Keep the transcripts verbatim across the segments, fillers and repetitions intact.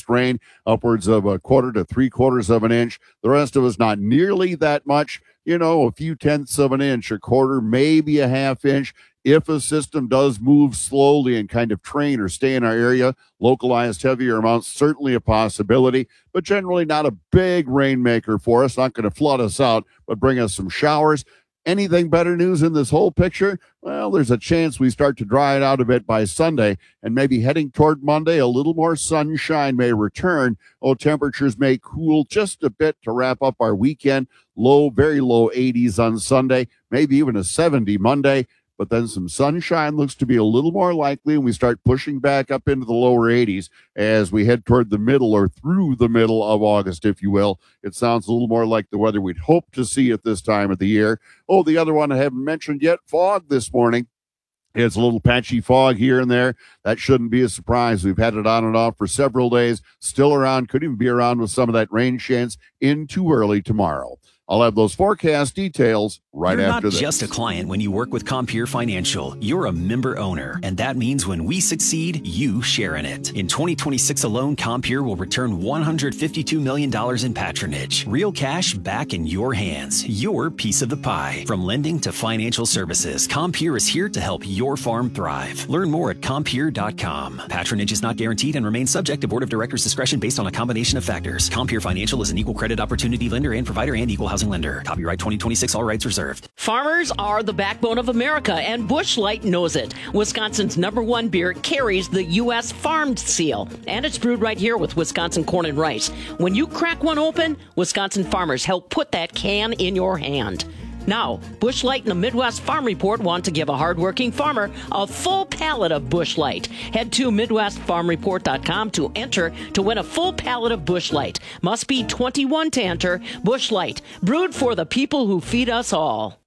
northwest rain, upwards of a quarter to three quarters of an inch. The rest of us, not nearly that much, you know, a few tenths of an inch, a quarter, maybe a half inch. If a system does move slowly and kind of train or stay in our area, localized heavier amounts, certainly a possibility, but generally not a big rainmaker for us, not going to flood us out, but bring us some showers. Anything better news in this whole picture? Well, there's a chance we start to dry it out a bit by Sunday, and maybe heading toward Monday, a little more sunshine may return. Oh, temperatures may cool just a bit to wrap up our weekend. Low, very low eighties on Sunday, maybe even a seventy Monday. But then some sunshine looks to be a little more likely, and we start pushing back up into the lower eighties as we head toward the middle or through the middle of August, if you will. It sounds a little more like the weather we'd hope to see at this time of the year. Oh, the other one I haven't mentioned yet, fog this morning. It's a little patchy fog here and there. That shouldn't be a surprise. We've had it on and off for several days. Still around, could even be around with some of that rain chance into early tomorrow. I'll have those forecast details right You're after this. You're not just a client when you work with Compeer Financial. You're a member owner, and that means when we succeed, you share in it. In twenty twenty-six alone, Compeer will return one hundred fifty-two million dollars in patronage. Real cash back in your hands. Your piece of the pie. From lending to financial services, Compeer is here to help your farm thrive. Learn more at compeer dot com. Patronage is not guaranteed and remains subject to board of directors' discretion based on a combination of factors. Compeer Financial is an equal credit opportunity lender and provider and equal housing lender. Copyright twenty twenty-six, all rights reserved. Farmers are the backbone of America, and Busch Light knows it. Wisconsin's number one beer carries the U S Farmed seal, and it's brewed right here with Wisconsin corn and rice. When you crack one open, Wisconsin farmers help put that can in your hand. Now, Busch Light and the Midwest Farm Report want to give a hardworking farmer a full pallet of Busch Light. Head to midwest farm report dot com to enter to win a full pallet of Busch Light. Must be twenty-one to enter. Busch Light, brewed for the people who feed us all.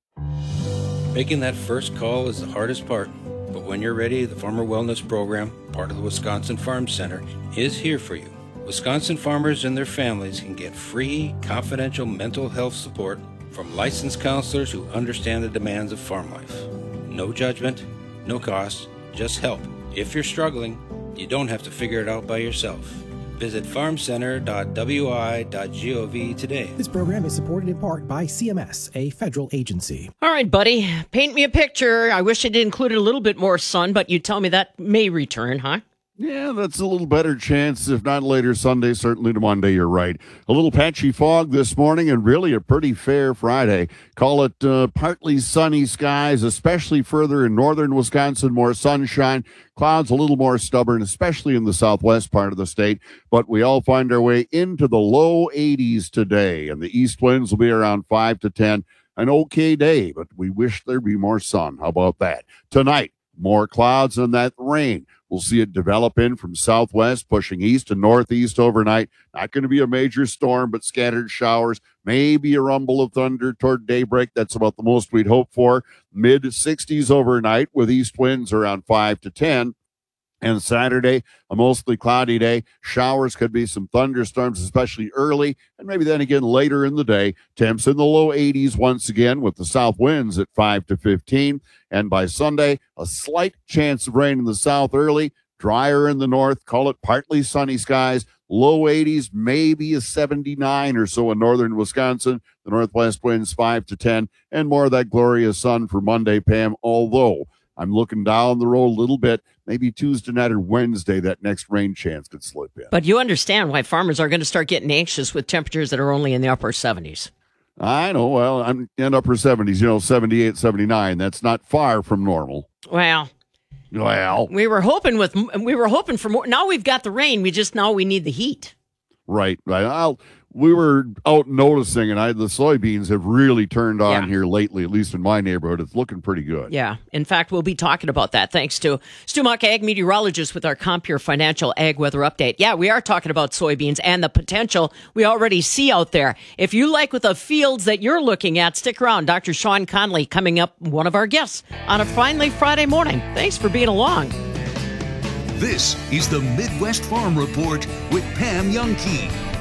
Making that first call is the hardest part. But when you're ready, the Farmer Wellness Program, part of the Wisconsin Farm Center, is here for you. Wisconsin farmers and their families can get free, confidential mental health support from licensed counselors who understand the demands of farm life. No judgment, no cost, just help. If you're struggling, you don't have to figure it out by yourself. Visit farm center dot w i dot gov today. This program is supported in part by C M S, a federal agency. All right, buddy, paint me a picture. I wish it included a little bit more sun, but you tell me that may return, huh? Yeah, that's a little better chance, if not later Sunday, certainly to Monday, you're right. A little patchy fog this morning and really a pretty fair Friday. Call it uh, partly sunny skies, especially further in northern Wisconsin, more sunshine. Clouds a little more stubborn, especially in the southwest part of the state. But we all find our way into the low eighties today, and the east winds will be around five to ten. An okay day, but we wish there'd be more sun. How about that? Tonight, more clouds and that rain. We'll see it develop in from southwest, pushing east and northeast overnight. Not going to be a major storm, but scattered showers. Maybe a rumble of thunder toward daybreak. That's about the most we'd hope for. mid sixties overnight with east winds around five to ten. And Saturday, a mostly cloudy day. Showers, could be some thunderstorms, especially early, and maybe then again later in the day. Temps in the low eighties once again with the south winds at five to fifteen. And by Sunday, a slight chance of rain in the south early, drier in the north. Call it partly sunny skies. Low eighties, maybe a seventy-nine or so in northern Wisconsin. The northwest winds five to ten, and more of that glorious sun for Monday, Pam, although I'm looking down the road a little bit. Maybe Tuesday night or Wednesday, that next rain chance could slip in. But you understand why farmers are going to start getting anxious with temperatures that are only in the upper seventies. I know. Well, I'm in upper seventies, you know, seventy-eight, seventy-nine. That's not far from normal. Well, well, we were hoping with we were hoping for more. Now we've got the rain. We just now we need the heat. Right, right. I'll, we were out noticing, and I, the soybeans have really turned on Yeah. here lately, at least in my neighborhood. It's looking pretty good. Yeah. In fact, we'll be talking about that thanks to Stu Muck, ag meteorologist, with our Compeer Financial Ag Weather Update. Yeah, we are talking about soybeans and the potential we already see out there. If you like with the fields that you're looking at, stick around. Doctor Sean Conley coming up, one of our guests on a finally Friday morning. Thanks for being along. This is the Midwest Farm Report with Pam Youngkey.